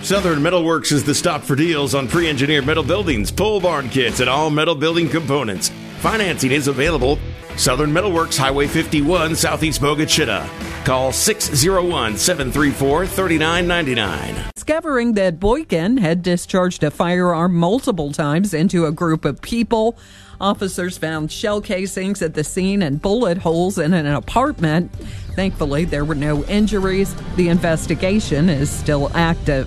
Southern Metalworks is the stop for deals on pre-engineered metal buildings, pole barn kits, and all metal building components. Financing is available. Southern Metalworks, Highway 51, Southeast Bogue, Chitта. Call 601-734-3999. Discovering that Boykin had discharged a firearm multiple times into a group of people. Officers found shell casings at the scene and bullet holes in an apartment. Thankfully, there were no injuries. The investigation is still active.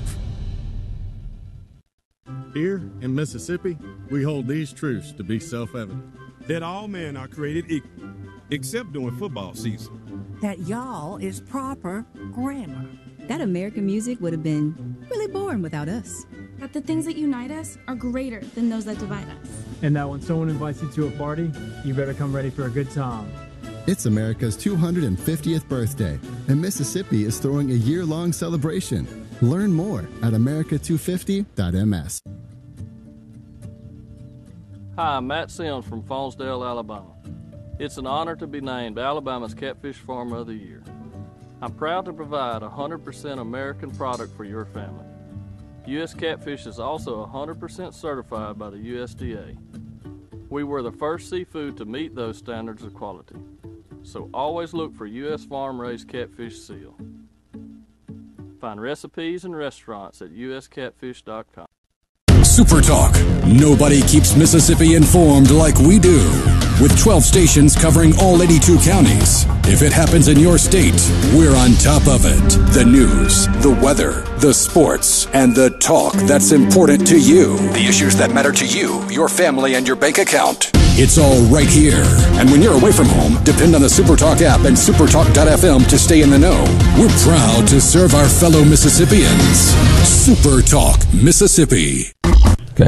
Here in Mississippi, we hold these truths to be self-evident. That all men are created equal, except during football season. That y'all is proper grammar. That American music would have been really boring without us. That the things that unite us are greater than those that divide us. And that when someone invites you to a party, you better come ready for a good time. It's America's 250th birthday, and Mississippi is throwing a year-long celebration. Learn more at america250.ms. Hi, I'm Matt Sims from Faunsdale, Alabama. It's an honor to be named Alabama's Catfish Farmer of the Year. I'm proud to provide 100% American product for your family. U.S. Catfish is also 100% certified by the USDA. We were the first seafood to meet those standards of quality. So always look for U.S. farm-raised catfish seal. Find recipes and restaurants at uscatfish.com. Super Talk. Nobody keeps Mississippi informed like we do. With 12 stations covering all 82 counties. If it happens in your state, we're on top of it. The news, the weather, the sports, and the talk that's important to you. The issues that matter to you, your family, and your bank account. It's all right here. And when you're away from home, depend on the Super Talk app and supertalk.fm to stay in the know. We're proud to serve our fellow Mississippians. Super Talk, Mississippi. Okay.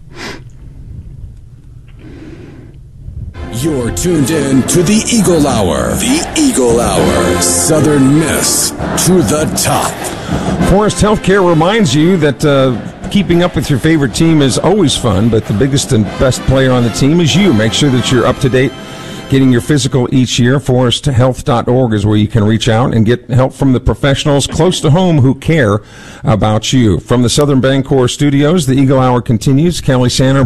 You're tuned in to the Eagle Hour. The Eagle Hour. Southern Miss to the top. Forest Healthcare reminds you that keeping up with your favorite team is always fun, but the biggest and best player on the team is you. Make sure that you're up to date getting your physical each year. ForestHealth.org is where you can reach out and get help from the professionals close to home who care about you. From the Southern Bancorp Studios, the Eagle Hour continues. Kelly Sander,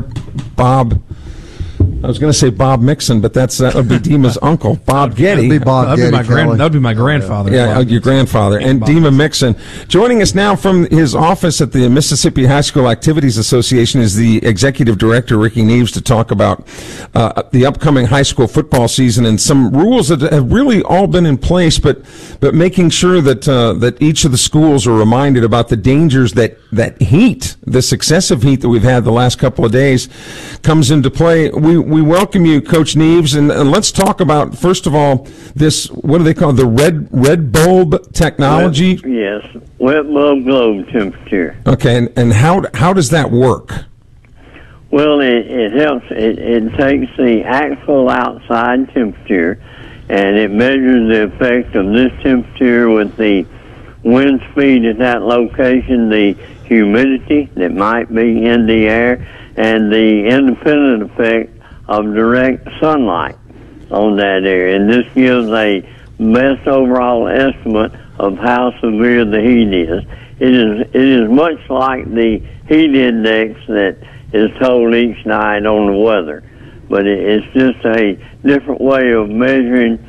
I was going to say Bob Mixon, but that would be Dima's uncle, Bob Getty. That would be my grandfather. Yeah, your grandfather. And Dima Mixon. Joining us now from his office at the Mississippi High School Activities Association is the Executive Director, Ricky Neves, to talk about the upcoming high school football season and some rules that have really all been in place, but making sure that each of the schools are reminded about the dangers that heat, this excessive heat that we've had the last couple of days, comes into play. We welcome you, Coach Neves, and let's talk about, first of all, this, what do they call it, the red bulb technology? Wet bulb globe temperature. Okay, and how does that work? Well, it helps. It takes the actual outside temperature, and it measures the effect of this temperature with the wind speed at that location, the humidity that might be in the air, and the independent effect of direct sunlight on that area. And this gives a best overall estimate of how severe the heat is. It is much like the heat index that is told each night on the weather, but it's just a different way of measuring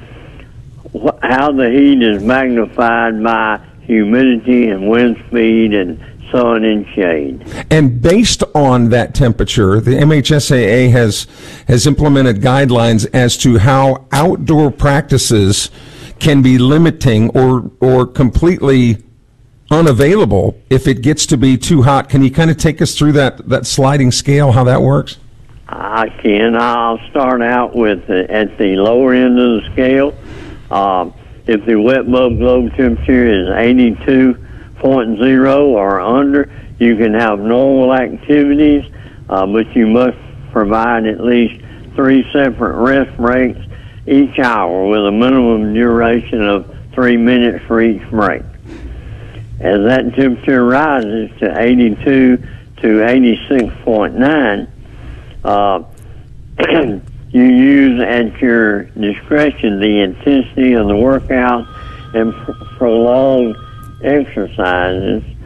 how the heat is magnified by humidity and wind speed and sun and shade. And based on that temperature, the MHSAA has implemented guidelines as to how outdoor practices can be limiting or completely unavailable if it gets to be too hot. Can you kind of take us through that sliding scale, how that works? I can. I'll start out with at the lower end of the scale. If the wet bulb globe temperature is 82.0 or under, you can have normal activities, but you must provide at least 3 separate rest breaks each hour with a minimum duration of 3 minutes for each break. As that temperature rises to 82 to 86.9, you use at your discretion the intensity of the workout and prolonged exercises